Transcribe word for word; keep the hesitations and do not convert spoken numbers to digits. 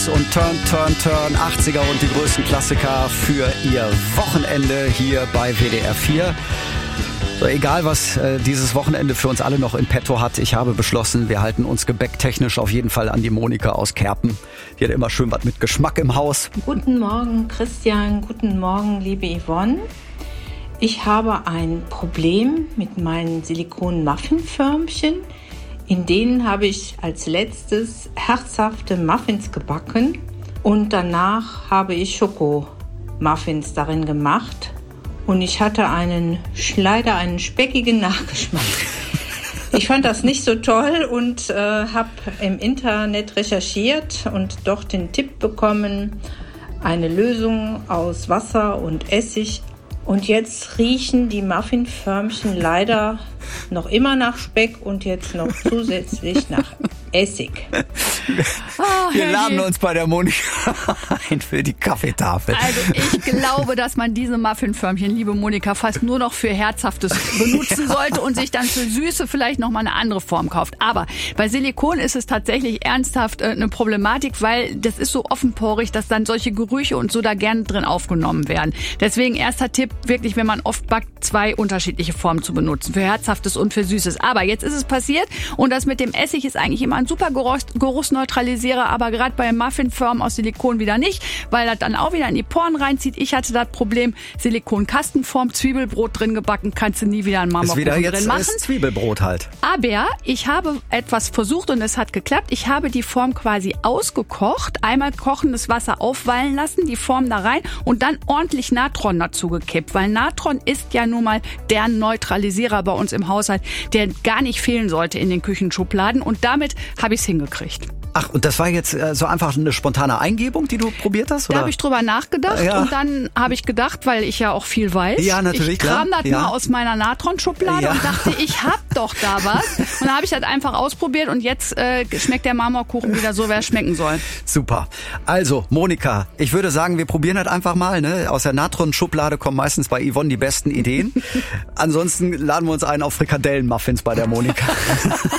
House und Turn, Turn, Turn, achtziger und die größten Klassiker für Ihr Wochenende hier bei W D R vier. So, egal, was äh, dieses Wochenende für uns alle noch in petto hat, ich habe beschlossen, wir halten uns gebäcktechnisch auf jeden Fall an die Monika aus Kerpen. Die hat immer schön was mit Geschmack im Haus. Guten Morgen, Christian. Guten Morgen, liebe Yvonne. Ich habe ein Problem mit meinen Silikon-Muffinförmchen. In denen habe ich als letztes herzhafte Muffins gebacken und danach habe ich Schokomuffins darin gemacht. Und ich hatte einen leider einen speckigen Nachgeschmack. Ich fand das nicht so toll und äh, habe im Internet recherchiert und dort den Tipp bekommen, eine Lösung aus Wasser und Essig. Und jetzt riechen die Muffinförmchen leider noch immer nach Speck und jetzt noch zusätzlich nach Essig. Oh, wir laden uns bei der Monika ein für die Kaffeetafel. Also ich glaube, dass man diese Muffinförmchen, liebe Monika, fast nur noch für Herzhaftes benutzen sollte und sich dann für Süße vielleicht nochmal eine andere Form kauft. Aber bei Silikon ist es tatsächlich ernsthaft äh, eine Problematik, weil das ist so offenporig, dass dann solche Gerüche und so da gerne drin aufgenommen werden. Deswegen erster Tipp, wirklich, wenn man oft backt, zwei unterschiedliche Formen zu benutzen. Für Herzhaftes und für Süßes. Aber jetzt ist es passiert und das mit dem Essig ist eigentlich immer ein super Geruch, Geruchsneutralisierer, aber gerade bei Muffinformen aus Silikon wieder nicht, weil das dann auch wieder in die Poren reinzieht. Ich hatte das Problem, Silikon-Kastenform, Zwiebelbrot drin gebacken, kannst du nie wieder einen Marmorkuchen drin machen. Ist wieder jetzt machen. Ist Zwiebelbrot halt. Aber ich habe etwas versucht und es hat geklappt. Ich habe die Form quasi ausgekocht, einmal kochendes Wasser aufwallen lassen, die Form da rein und dann ordentlich Natron dazu gekippt, weil Natron ist ja nun mal der Neutralisierer bei uns im Haushalt, der gar nicht fehlen sollte in den Küchenschubladen und damit habe ich es hingekriegt. Ach, und das war jetzt äh, so einfach eine spontane Eingebung, die du probiert hast? Oder? Da habe ich drüber nachgedacht ja. und dann habe ich gedacht, weil ich ja auch viel weiß, ja, natürlich, ich kram klar. das ja. mal aus meiner Natron-Schublade ja. und dachte, ich hab doch da was. Und dann habe ich das einfach ausprobiert und jetzt äh, schmeckt der Marmorkuchen wieder so, wer es schmecken soll. Super. Also, Monika, ich würde sagen, wir probieren das einfach mal. Ne? Aus der Natron-Schublade kommen meistens bei Yvonne die besten Ideen. Ansonsten laden wir uns ein auf Frikadellen-Muffins bei der Monika.